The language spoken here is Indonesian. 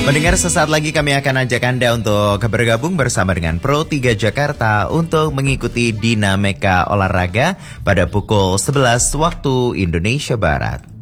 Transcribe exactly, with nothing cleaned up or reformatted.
Pendengar, sesaat lagi kami akan ajak Anda untuk bergabung bersama dengan Pro tiga Jakarta untuk mengikuti dinamika olahraga pada pukul sebelas waktu Indonesia Barat.